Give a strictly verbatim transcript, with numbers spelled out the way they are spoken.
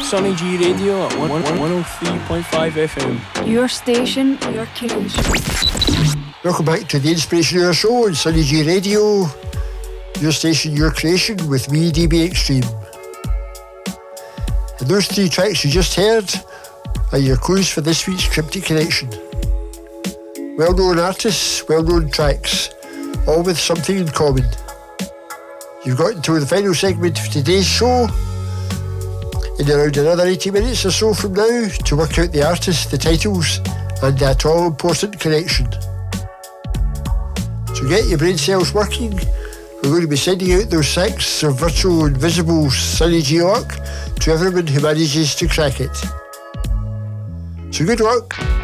Sonny G Radio at one oh three point five F M. Your station, your creation. Welcome back to the Inspiration Hour Show on Sonny G Radio. Your station, your creation, with me, D B Extreme. And those three tracks you just heard are your clues for this week's Cryptic Connection. Well-known artists, well-known tracks, all with something in common. You've got until the final segment of today's show, in around another eighty minutes or so from now, to work out the artists, the titles, and that all-important connection. So get your brain cells working. We're going to be sending out those sacks of virtual invisible Sonny G luck to everyone who manages to crack it. So good luck.